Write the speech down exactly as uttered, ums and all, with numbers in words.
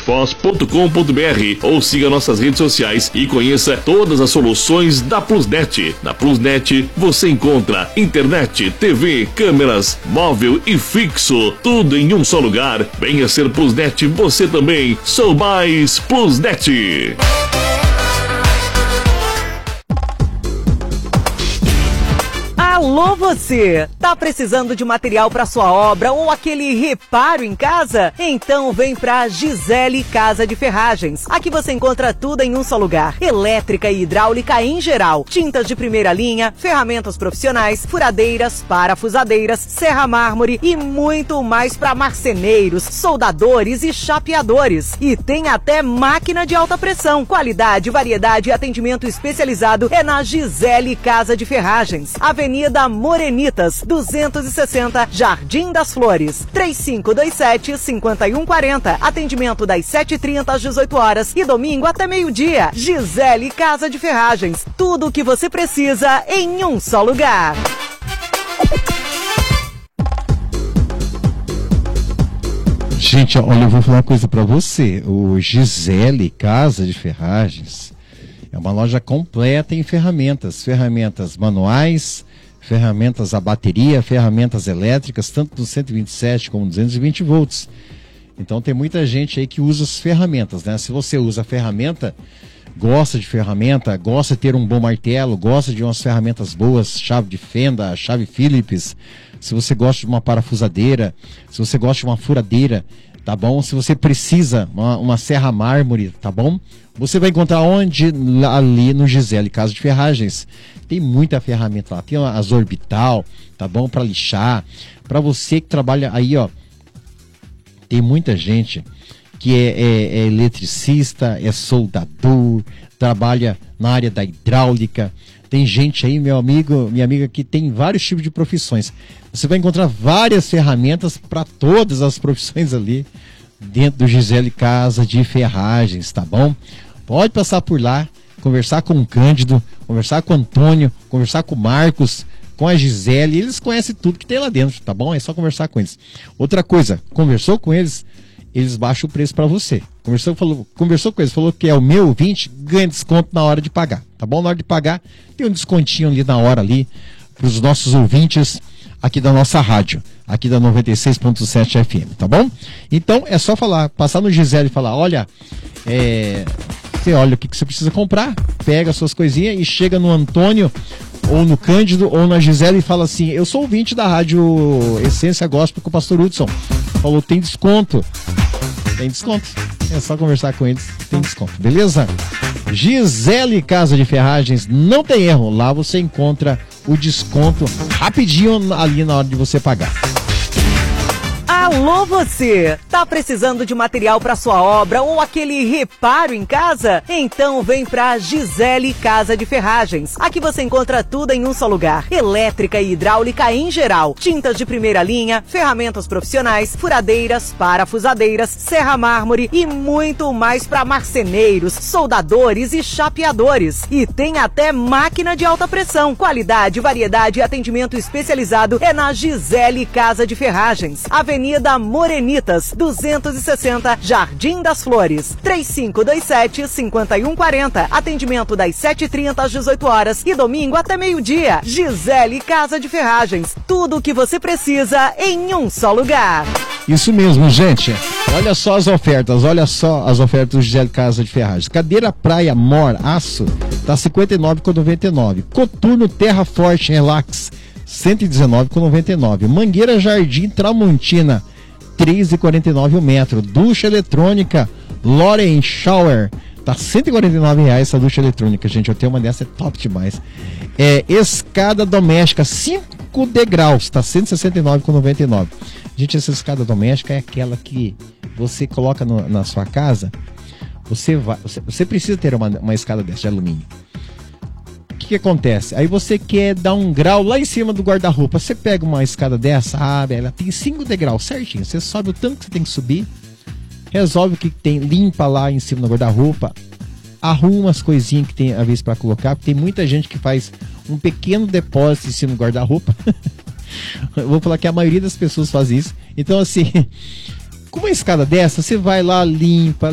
foz ponto com ponto br ou siga nossas redes sociais e conheça todas as soluções da Plusnet. Na Plusnet você encontra internet, T V, câmeras, móvel e fixo, tudo em um só lugar. Venha ser Plusnet você também. Sou mais Plusnet. Alô você, tá precisando de material para sua obra ou aquele reparo em casa? Então vem pra Gisele Casa de Ferragens. Aqui você encontra tudo em um só lugar. Elétrica e hidráulica em geral, tintas de primeira linha, ferramentas profissionais, furadeiras, parafusadeiras, serra mármore e muito mais para marceneiros, soldadores e chapeadores. E tem até máquina de alta pressão. Qualidade, variedade e atendimento especializado é na Gisele Casa de Ferragens. Avenida da Morenitas, duzentos e sessenta, Jardim das Flores, três cinco dois sete, cinco um quatro zero. Atendimento das sete e trinta às dezoito horas e domingo até meio-dia. Gisele Casa de Ferragens, tudo o que você precisa em um só lugar. Gente, olha, eu vou falar uma coisa pra você. O Gisele Casa de Ferragens é uma loja completa em ferramentas, ferramentas manuais, ferramentas a bateria, ferramentas elétricas, tanto do cento e vinte e sete como duzentos e vinte volts. Então tem muita gente aí que usa as ferramentas, né? Se você usa a ferramenta, gosta de ferramenta, gosta de ter um bom martelo, gosta de umas ferramentas boas, chave de fenda, chave Phillips, se você gosta de uma parafusadeira, se você gosta de uma furadeira, tá bom? Se você precisa uma, uma serra mármore, tá bom? Você vai encontrar onde? Ali no Gisele Casa de Ferragens. Tem muita ferramenta lá. Tem as orbital, tá bom? Para lixar. Para você que trabalha aí, ó. Tem muita gente que é, é, é eletricista, é soldador, trabalha na área da hidráulica. Tem gente aí, meu amigo, minha amiga, que tem vários tipos de profissões. Você vai encontrar várias ferramentas para todas as profissões ali dentro do Gisele Casa de Ferragens, tá bom? Pode passar por lá, conversar com o Cândido, conversar com o Antônio, conversar com o Marcos, com a Gisele. Eles conhecem tudo que tem lá dentro, tá bom? É só conversar com eles. Outra coisa, conversou com eles, eles baixam o preço para você. Conversou, falou, conversou com eles, falou que é o meu ouvinte, ganha desconto na hora de pagar, tá bom? Na hora de pagar, tem um descontinho ali na hora ali, para os nossos ouvintes aqui da nossa rádio, aqui da noventa e seis ponto sete F M, tá bom? Então é só falar, passar no Gisele e falar, olha, é, você olha o que, que você precisa comprar, pega as suas coisinhas e chega no Antônio, ou no Cândido, ou na Gisele e fala assim, eu sou ouvinte da rádio Essência Gospel com o pastor Hudson, falou, tem desconto, tem desconto, é só conversar com eles, tem desconto, beleza? Gisele Casa de Ferragens, não tem erro, lá você encontra o desconto rapidinho ali na hora de você pagar. Alô você, tá precisando de material para sua obra ou aquele reparo em casa? Então vem pra Gisele Casa de Ferragens. Aqui você encontra tudo em um só lugar. Elétrica e hidráulica em geral, tintas de primeira linha, ferramentas profissionais, furadeiras, parafusadeiras, serra mármore e muito mais para marceneiros, soldadores e chapeadores. E tem até máquina de alta pressão. Qualidade, variedade e atendimento especializado é na Gisele Casa de Ferragens. Avenida Morenitas, duzentos e sessenta, Jardim das Flores, três cinco dois sete, cinco um quatro zero. Atendimento das sete e trinta às dezoito horas e domingo até meio-dia. Gisele Casa de Ferragens, tudo o que você precisa em um só lugar. Isso mesmo, gente. Olha só as ofertas, olha só as ofertas do Gisele Casa de Ferragens. Cadeira Praia Mor Aço, tá cinquenta e nove reais e noventa e nove centavos. Coturno Terra Forte Relax, cento e dezenove reais e noventa e nove centavos. Mangueira Jardim Tramontina, três reais e quarenta e nove centavos o metro. Ducha eletrônica Loren Shower, tá cento e quarenta e nove reais essa ducha eletrônica, gente. Eu tenho uma dessa, é top demais. É, escada doméstica cinco degraus, tá cento e sessenta e nove reais e noventa e nove centavos. Gente, essa escada doméstica é aquela que você coloca no, na sua casa. Você, vai, você, você precisa ter uma, uma escada dessa de alumínio. O que, que acontece? Aí você quer dar um grau lá em cima do guarda-roupa. Você pega uma escada dessa, abre, ela tem cinco degraus certinho. Você sobe o tanto que você tem que subir, resolve o que tem, limpa lá em cima do guarda-roupa, arruma as coisinhas que tem a vez para colocar, porque tem muita gente que faz um pequeno depósito em cima do guarda-roupa. Eu vou falar que a maioria das pessoas faz isso. Então, assim, com uma escada dessa, você vai lá, limpa,